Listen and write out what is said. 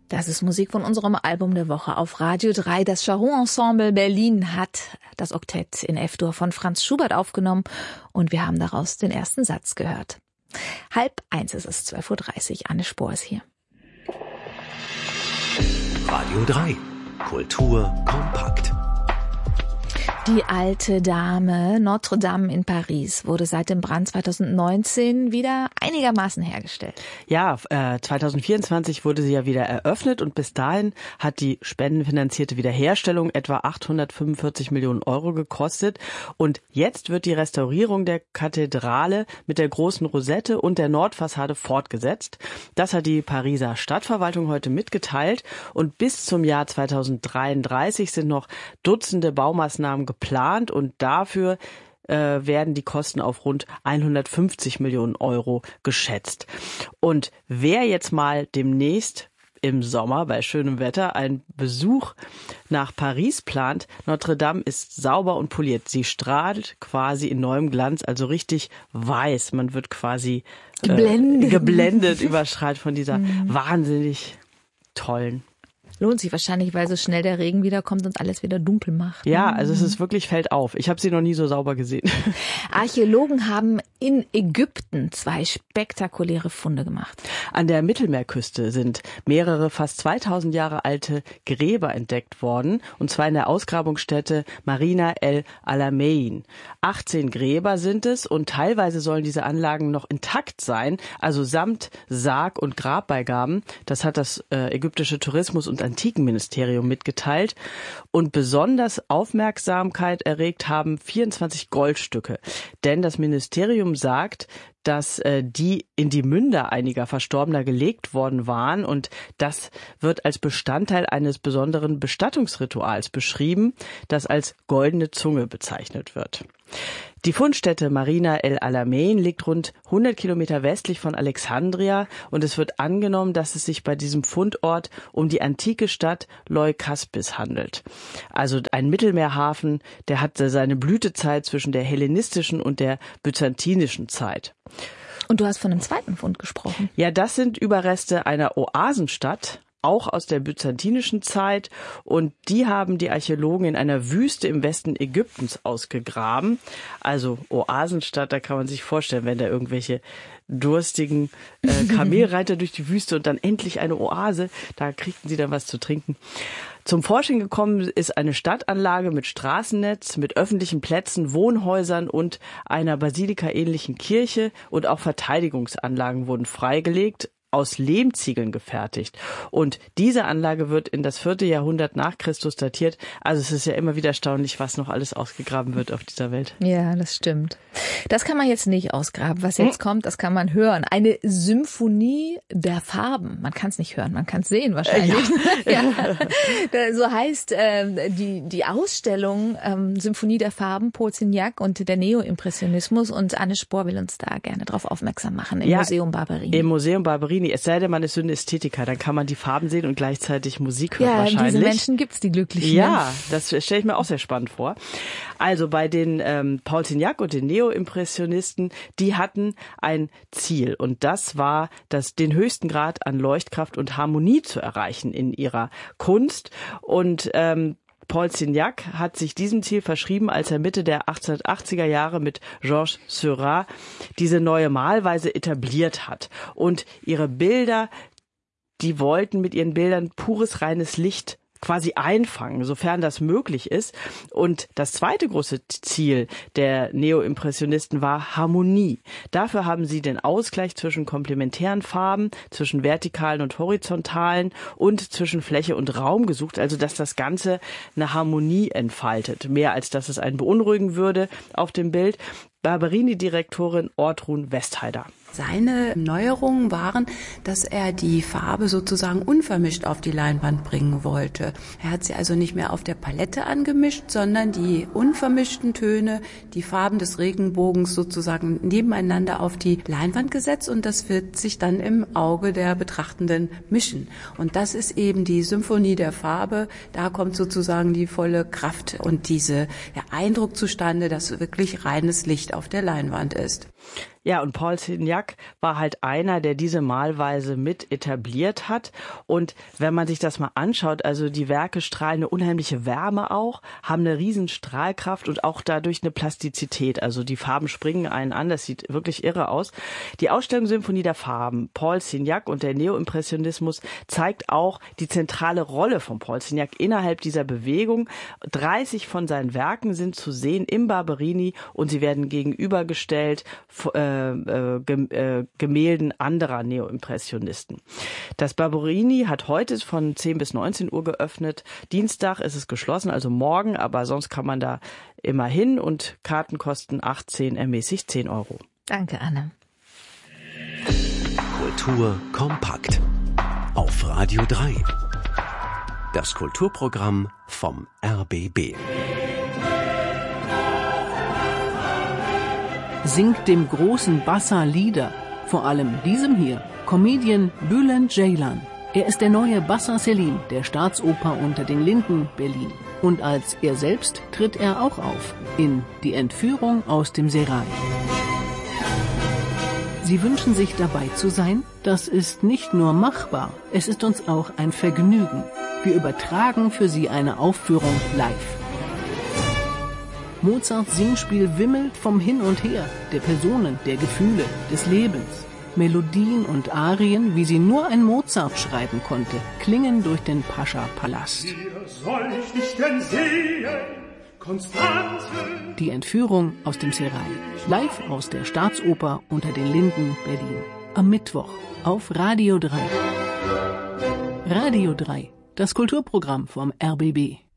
Das ist Musik von unserem Album der Woche auf Radio 3. Das Charron Ensemble Berlin hat das Oktett in F-Dur von Franz Schubert aufgenommen und wir haben daraus den ersten Satz gehört. 12:30 ist es, 12:30 Uhr. Anne Spohr ist hier. Radio 3. Kultur kompakt. Die alte Dame Notre Dame in Paris wurde seit dem Brand 2019 wieder einigermaßen hergestellt. Ja, 2024 wurde sie ja wieder eröffnet und bis dahin hat die spendenfinanzierte Wiederherstellung etwa 845 Millionen Euro gekostet. Und jetzt wird die Restaurierung der Kathedrale mit der großen Rosette und der Nordfassade fortgesetzt. Das hat die Pariser Stadtverwaltung heute mitgeteilt. Und bis zum Jahr 2033 sind noch Dutzende Baumaßnahmen geplant und dafür werden die Kosten auf rund 150 Millionen Euro geschätzt. Und wer jetzt mal demnächst im Sommer bei schönem Wetter einen Besuch nach Paris plant, Notre Dame ist sauber und poliert. Sie strahlt quasi in neuem Glanz, also richtig weiß. Man wird quasi geblendet überstrahlt von dieser wahnsinnig tollen. Lohnt sich wahrscheinlich, weil so schnell der Regen wiederkommt und alles wieder dunkel macht. Ja, also es ist wirklich, fällt auf. Ich habe sie noch nie so sauber gesehen. Archäologen haben in Ägypten 2 spektakuläre Funde gemacht. An der Mittelmeerküste sind mehrere fast 2000 Jahre alte Gräber entdeckt worden, und zwar in der Ausgrabungsstätte Marina El Alamein. 18 Gräber sind es und teilweise sollen diese Anlagen noch intakt sein, also samt Sarg und Grabbeigaben. Das hat das ägyptische Tourismus- und Antikenministerium mitgeteilt. Und besonders Aufmerksamkeit erregt haben 24 Goldstücke. Denn das Ministerium sagt, dass die in die Münder einiger Verstorbener gelegt worden waren, und das wird als Bestandteil eines besonderen Bestattungsrituals beschrieben, das als goldene Zunge bezeichnet wird. Die Fundstätte Marina El Alamein liegt rund 100 Kilometer westlich von Alexandria und es wird angenommen, dass es sich bei diesem Fundort um die antike Stadt Leukaspis handelt. Also ein Mittelmeerhafen, der hatte seine Blütezeit zwischen der hellenistischen und der byzantinischen Zeit. Und du hast von einem zweiten Fund gesprochen. Ja, das sind Überreste einer Oasenstadt, auch aus der byzantinischen Zeit, und die haben die Archäologen in einer Wüste im Westen Ägyptens ausgegraben. Also Oasenstadt, da kann man sich vorstellen, wenn da irgendwelche durstigen Kamelreiter durch die Wüste und dann endlich eine Oase, da kriegten sie dann was zu trinken. Zum Vorschein gekommen ist eine Stadtanlage mit Straßennetz, mit öffentlichen Plätzen, Wohnhäusern und einer basilikaähnlichen Kirche, und auch Verteidigungsanlagen wurden freigelegt, aus Lehmziegeln gefertigt. Und diese Anlage wird in das 4. Jahrhundert nach Christus datiert. Also es ist ja immer wieder erstaunlich, was noch alles ausgegraben wird auf dieser Welt. Ja, das stimmt. Das kann man jetzt nicht ausgraben. Was jetzt kommt, das kann man hören. Eine Symphonie der Farben. Man kann es nicht hören, man kann es sehen wahrscheinlich. Ja. Ja. So heißt die Ausstellung Symphonie der Farben, Paul Signac und der Neoimpressionismus. Und Anne Spohr will uns da gerne drauf aufmerksam machen im Museum Barberini. Im Museum Barberini. Es sei denn, man ist Synästhetiker, dann kann man die Farben sehen und gleichzeitig Musik hören wahrscheinlich. Ja, diese Menschen gibt's, die Glücklichen. Ja, das stelle ich mir auch sehr spannend vor. Also bei den Paul Signac und den Neoimpressionisten, die hatten ein Ziel, und das war, den höchsten Grad an Leuchtkraft und Harmonie zu erreichen in ihrer Kunst. Und Paul Signac hat sich diesem Ziel verschrieben, als er Mitte der 1880er Jahre mit Georges Seurat diese neue Malweise etabliert hat. Und ihre Bilder, die wollten mit ihren Bildern pures, reines Licht quasi einfangen, sofern das möglich ist. Und das zweite große Ziel der Neoimpressionisten war Harmonie. Dafür haben sie den Ausgleich zwischen komplementären Farben, zwischen vertikalen und horizontalen und zwischen Fläche und Raum gesucht, also dass das Ganze eine Harmonie entfaltet, mehr als dass es einen beunruhigen würde auf dem Bild. Barberini-Direktorin Ortrun Westheider. Seine Neuerungen waren, dass er die Farbe sozusagen unvermischt auf die Leinwand bringen wollte. Er hat sie also nicht mehr auf der Palette angemischt, sondern die unvermischten Töne, die Farben des Regenbogens sozusagen nebeneinander auf die Leinwand gesetzt, und das wird sich dann im Auge der Betrachtenden mischen. Und das ist eben die Symphonie der Farbe. Da kommt sozusagen die volle Kraft und der Eindruck zustande, dass wirklich reines Licht auf der Leinwand ist. Ja, und Paul Signac war halt einer, der diese Malweise mit etabliert hat. Und wenn man sich das mal anschaut, also die Werke strahlen eine unheimliche Wärme auch, haben eine riesen Strahlkraft und auch dadurch eine Plastizität. Also die Farben springen einen an, das sieht wirklich irre aus. Die Ausstellung Symphonie der Farben, Paul Signac und der Neoimpressionismus, zeigt auch die zentrale Rolle von Paul Signac innerhalb dieser Bewegung. 30 von seinen Werken sind zu sehen im Barberini und sie werden gegenübergestellt Gemälden anderer Neoimpressionisten. Das Barberini hat heute von 10 bis 19 Uhr geöffnet. Dienstag ist es geschlossen, also morgen, aber sonst kann man da immer hin und Karten kosten 18, ermäßigt 10 Euro. Danke, Anne. Kultur kompakt auf Radio 3. Das Kulturprogramm vom RBB. Singt dem großen Bassa Lieder, vor allem diesem hier, Comedian Bülent Ceylan. Er ist der neue Bassa Selim der Staatsoper unter den Linden Berlin. Und als er selbst tritt er auch auf in Die Entführung aus dem Serail. Sie wünschen sich dabei zu sein? Das ist nicht nur machbar, es ist uns auch ein Vergnügen. Wir übertragen für Sie eine Aufführung live. Mozarts Singspiel wimmelt vom Hin und Her, der Personen, der Gefühle, des Lebens. Melodien und Arien, wie sie nur ein Mozart schreiben konnte, klingen durch den Pascha-Palast. Soll ich dich denn sehen, Konstanze? Die Entführung aus dem Serail. Live aus der Staatsoper unter den Linden Berlin. Am Mittwoch auf Radio 3. Radio 3, das Kulturprogramm vom RBB.